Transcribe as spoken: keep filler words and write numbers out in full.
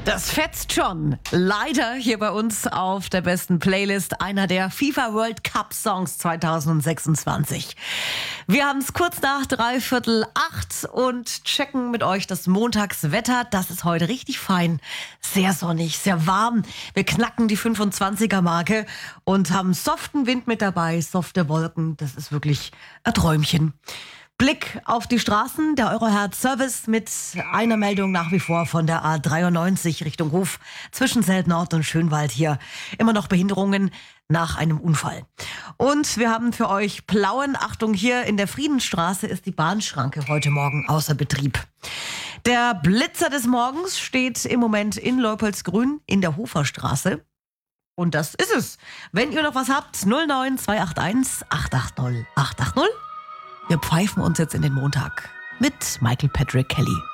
Das fetzt schon. Leider hier bei uns auf der besten Playlist einer der FIFA World Cup Songs zwanzig sechsundzwanzig. Wir haben es kurz nach dreiviertel acht und checken mit euch das Montagswetter. Das ist heute richtig fein, sehr sonnig, sehr warm. Wir knacken die fünfundzwanziger Marke und haben soften Wind mit dabei, softe Wolken. Das ist wirklich ein Träumchen. Blick auf die Straßen, der Eurohertz Service mit einer Meldung nach wie vor von der A dreiundneunzig Richtung Hof zwischen Seltnord und Schönwald hier. Immer noch Behinderungen nach einem Unfall. Und wir haben für euch Plauen. Achtung, hier in der Friedensstraße ist die Bahnschranke heute Morgen außer Betrieb. Der Blitzer des Morgens steht im Moment in Leupoldsgrün in der Hoferstraße. Und das ist es. Wenn ihr noch was habt, null neun zwei acht eins acht acht null acht acht null. Wir pfeifen uns jetzt in den Montag mit Michael Patrick Kelly.